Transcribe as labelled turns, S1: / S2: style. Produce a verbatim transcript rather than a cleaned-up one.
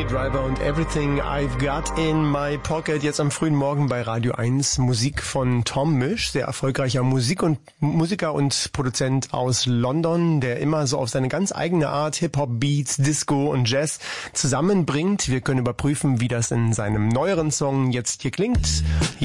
S1: Minnie Driver und Everything I've Got in My Pocket. Jetzt am frühen Morgen bei Radio eins Musik von Tom Misch, sehr erfolgreicher Musik und Musiker und Produzent aus London, der immer so auf seine ganz eigene Art Hip-Hop, Beats, Disco und Jazz zusammenbringt. Wir können überprüfen, wie das in seinem neueren Song jetzt hier klingt.